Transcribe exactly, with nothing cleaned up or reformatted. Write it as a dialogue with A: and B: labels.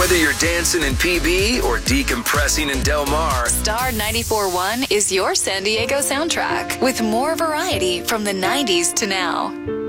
A: Whether you're dancing in P B or decompressing in Del Mar,
B: Star ninety-four point one is your San Diego soundtrack with more variety from the nineties to now.